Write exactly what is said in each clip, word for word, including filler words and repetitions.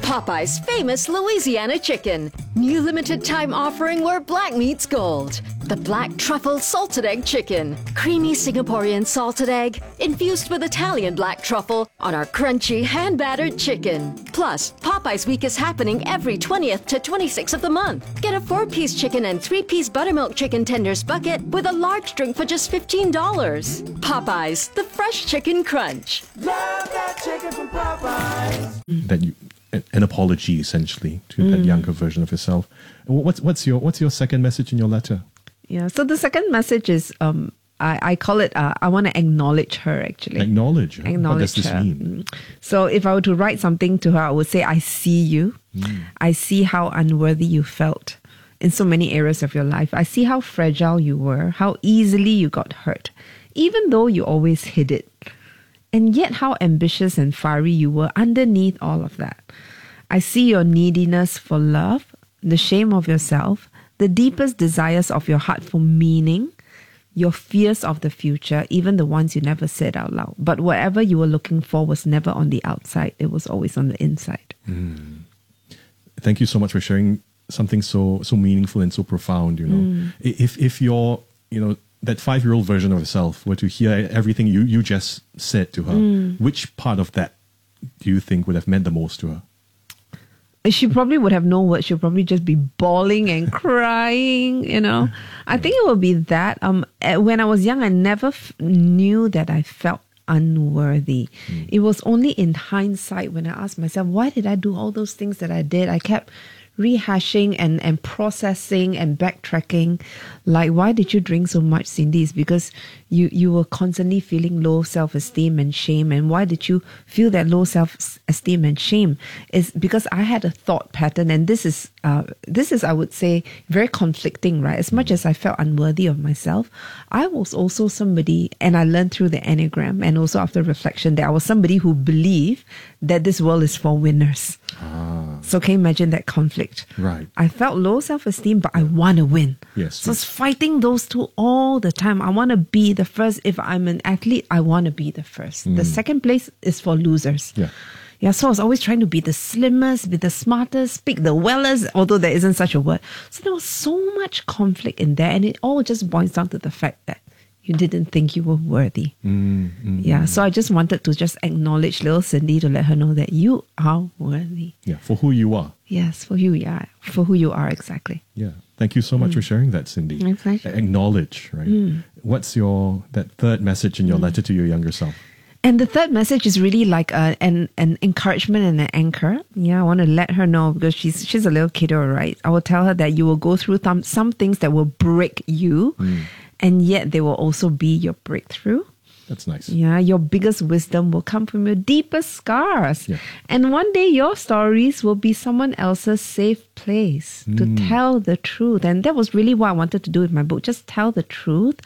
Popeye's famous Louisiana chicken. New limited time offering where black meets gold. The black truffle salted egg chicken. Creamy Singaporean salted egg infused with Italian black truffle on our crunchy hand-battered chicken. Plus, Popeye's Week is happening every twentieth to twenty-sixth of the month. Get a four-piece chicken and three-piece buttermilk chicken tenders bucket with a large drink for just fifteen dollars. Popeye's, the fresh chicken crunch. Love that chicken from Popeyes. That you, an apology essentially to mm. that younger version of yourself. What's what's your what's your second message in your letter? Yeah, so the second message is um I, I call it uh, I want to acknowledge her actually. Acknowledge her? Acknowledge what does this her. mean? So if I were to write something to her, I would say, I see you. Mm. I see how unworthy you felt in so many areas of your life. I see how fragile you were, how easily you got hurt, even though you always hid it. And yet how ambitious and fiery you were underneath all of that. I see your neediness for love, the shame of yourself, the deepest desires of your heart for meaning, your fears of the future, even the ones you never said out loud. But whatever you were looking for was never on the outside. It was always on the inside. Mm. Thank you so much for sharing something so so meaningful and so profound, you know. Mm. If if you're, you know, that five-year-old version of herself were to hear everything you, you just said to her, mm. which part of that do you think would have meant the most to her? She probably would have no words. She'll probably just be bawling and crying, you know. I think it would be that. Um, when I was young, I never f- knew that I felt unworthy. Mm. It was only in hindsight when I asked myself, why did I do all those things that I did? I kept rehashing and, and processing and backtracking. Like, why did you drink so much, Cindy? It's because you, you were constantly feeling low self-esteem and shame. And why did you feel that low self-esteem and shame? It's because I had a thought pattern, and this is, uh, this is, I would say, very conflicting, right? As much as I felt unworthy of myself, I was also somebody, and I learned through the Enneagram and also after reflection, that I was somebody who believed that this world is for winners. Ah. So can you imagine that conflict? Right. I felt low self-esteem, but I want to win. Yes. So yes. it's fighting those two all the time. I want to be the first. If I'm an athlete, I want to be the first. Mm. The second place is for losers. Yeah. Yeah, so I was always trying to be the slimmest, be the smartest, speak the wellest, although there isn't such a word. So there was so much conflict in there, and it all just boils down to the fact that you didn't think you were worthy. Mm, mm, yeah, so I just wanted to just acknowledge little Cindy to let her know that you are worthy. Yeah, for who you are. Yes, for who you are. For who you are, exactly. Yeah. Thank you so much mm. for sharing that, Cindy. My pleasure. Acknowledge, right? Mm. What's your that third message in your mm. letter to your younger self? And the third message is really like a, an an encouragement and an anchor. Yeah, I want to let her know, because she's she's a little kiddo, right? I will tell her that you will go through some, some things that will break you, mm. and yet they will also be your breakthrough. That's nice. Yeah, your biggest wisdom will come from your deepest scars. Yeah. And one day your stories will be someone else's safe place mm. to tell the truth. And that was really what I wanted to do with my book, just tell the truth.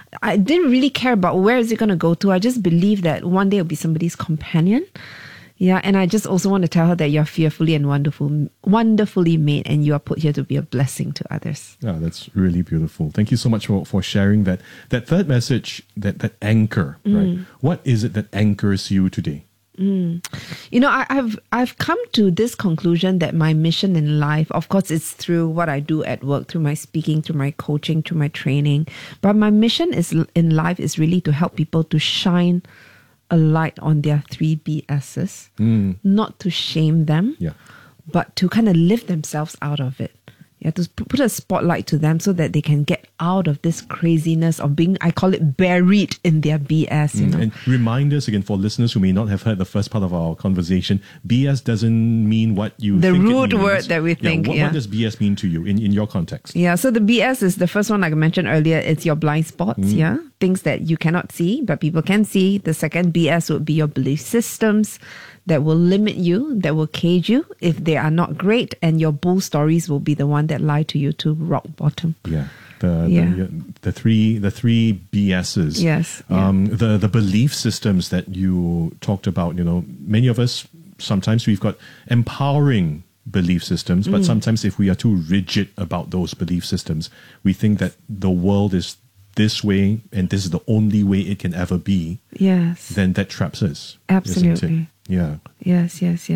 I didn't really care about where is it going to go to. I just believe that one day it'll be somebody's companion. Yeah, and I just also want to tell her that you're fearfully and wonderful, wonderfully made, and you are put here to be a blessing to others. Yeah, that's really beautiful. Thank you so much for, for sharing that. That third message, that, that anchor, mm. right? What is it that anchors you today? Mm. You know, I, I've I've come to this conclusion that my mission in life, of course, it's through what I do at work, through my speaking, through my coaching, through my training. But my mission is in life is really to help people to shine a light on their three B S's, mm. not to shame them, yeah. but to kind of lift themselves out of it. Yeah, to put a spotlight to them so that they can get out of this craziness of being, I call it, buried in their B S. You mm. know? And remind us again, for listeners who may not have heard the first part of our conversation, B S doesn't mean what you the think it rude means. word that we think. Yeah, what, yeah. what does B S mean to you in, in your context? Yeah, so the B S is the first one, like I mentioned earlier. It's your blind spots, mm. yeah? Things that you cannot see, but people can see. The second B S would be your belief systems that will limit you, that will cage you if they are not great, and your bull stories will be the one that lie to you to rock bottom. Yeah. The, yeah. the the three the three B S's. Yes. Um, yeah. the the belief systems that you talked about. You know, many of us, sometimes we've got empowering belief systems, but mm. sometimes if we are too rigid about those belief systems, we think that the world is this way and this is the only way it can ever be. Yes. Then that traps us. Absolutely. Yeah. Yes. Yes. Yes.